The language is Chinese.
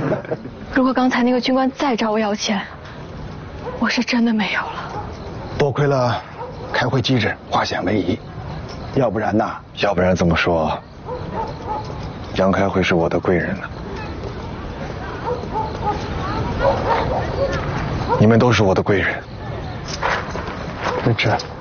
如果刚才那个军官再找我要钱，我是真的没有了。 多亏了开会机制化险为夷，要不然这么说，杨开会是我的贵人呢。你们都是我的贵人。 瑞芝。